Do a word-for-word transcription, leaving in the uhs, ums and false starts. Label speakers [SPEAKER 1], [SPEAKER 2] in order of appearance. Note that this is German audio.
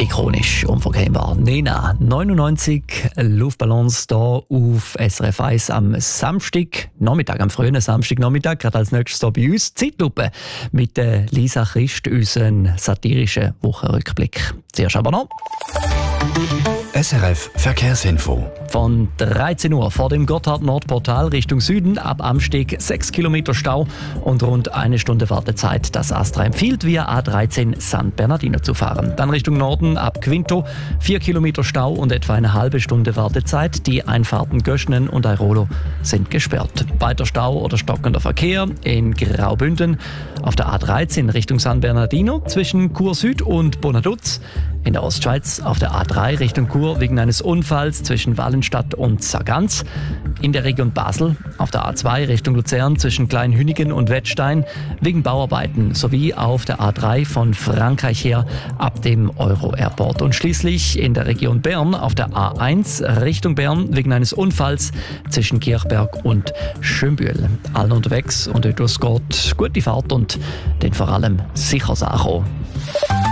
[SPEAKER 1] ikonisch, unverkennbar. Nena, neunundneunzig Luftballons hier auf S R F eins am Samstag, Nachmittag, am frühen Samstagnachmittag, gerade als nächstes hier bei uns. Zeitlupe mit der Lisa Christ, unseren satirischen Wochenrückblick. Zuerst aber noch
[SPEAKER 2] S R F Verkehrsinfo.
[SPEAKER 1] von dreizehn Uhr vor dem Gotthard-Nordportal Richtung Süden ab Amsteg sechs Kilometer Stau und rund eine Stunde Wartezeit. Das Astra empfiehlt, via A dreizehn San Bernardino zu fahren. Dann Richtung Norden ab Quinto vier Kilometer Stau und etwa eine halbe Stunde Wartezeit. Die Einfahrten Göschnen und Airolo sind gesperrt. Weiter Stau oder stockender Verkehr in Graubünden auf der A dreizehn Richtung San Bernardino zwischen Chur Süd und Bonaduz. In der Ostschweiz auf der A drei Richtung Chur wegen eines Unfalls zwischen Wallenstadt und Sargans. In der Region Basel auf der A zwei Richtung Luzern zwischen Kleinhünigen und Wettstein wegen Bauarbeiten sowie auf der A drei von Frankreich her ab dem Euro-Airport. Und schließlich in der Region Bern auf der A eins Richtung Bern wegen eines Unfalls zwischen Kirchberg und Schönbühl. Allen unterwegs und etwas geht gute Fahrt und den vor allem sicher ankommen.